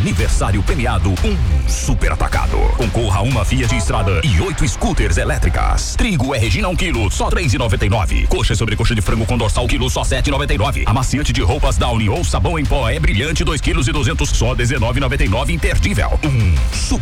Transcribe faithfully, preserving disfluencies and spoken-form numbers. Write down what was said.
Aniversário premiado um super atacado. Concorra a uma Fiat Estrada e oito scooters elétricas. Trigo é Regina um quilo, só três e noventa e nove. Coxa sobre coxa de frango com dorsal quilo, só sete e noventa e nove. Amaciante de roupas Downy ou sabão em pó é brilhante dois quilos e duzentos, só dezenove e noventa e nove imperdível. Um super